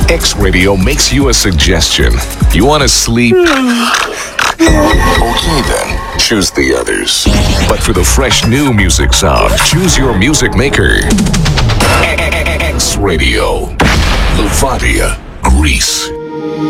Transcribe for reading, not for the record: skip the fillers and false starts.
X Radio makes you a suggestion. You want to sleep? Okay then, choose the others. But for the fresh new music sound, choose your music maker. X Radio, Livadia, Greece.